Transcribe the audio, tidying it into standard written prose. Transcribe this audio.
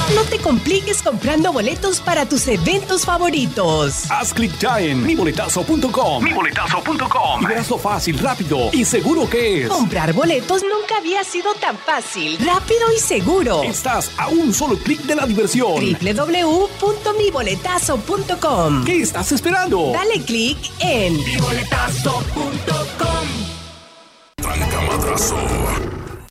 No te compliques comprando boletos para tus eventos favoritos. Haz clic ya en miboletazo.com. Y verás lo fácil, rápido y seguro que es. Comprar boletos nunca había sido tan fácil, rápido y seguro. Estás a un solo clic de la diversión. www.miboletazo.com. ¿Qué estás esperando? Dale clic en miboletazo.com. Tranca Madrazo.